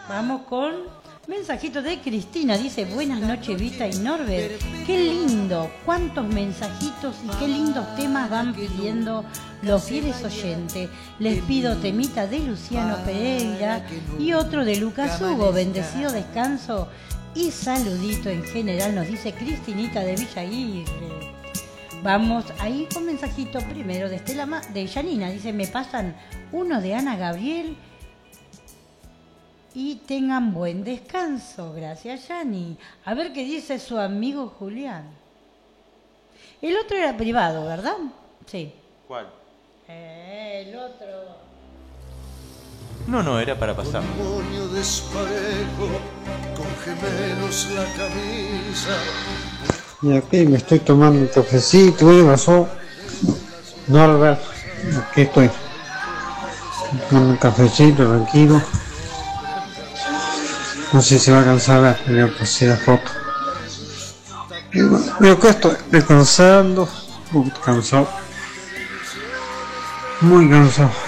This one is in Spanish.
Vamos con mensajito de Cristina. Dice, buenas noches Vita y Norbert. Qué lindo, cuántos mensajitos y qué lindos temas van pidiendo los fieles oyentes. Les pido temita de Luciano Pereira y otro de Lucas Hugo. Bendecido descanso y saludito en general, nos dice Cristinita de Villa Aguirre. Vamos ahí con mensajito primero de de Janina. Dice, me pasan uno de Ana Gabriel y tengan buen descanso. Gracias, Yani. A ver qué dice su amigo Julián. El otro era privado, ¿verdad? Sí. ¿Cuál? El otro. No, era para pasar. Demonio desparejo, con gemelos la camisa. Y aquí me estoy tomando un cafecito. ¿Qué pasó? Norbert, aquí estoy tomando un cafecito tranquilo. No sé si va a alcanzar a ver, voy a pasar la foto. Y bueno, acá estoy descansando, muy cansado, muy cansado.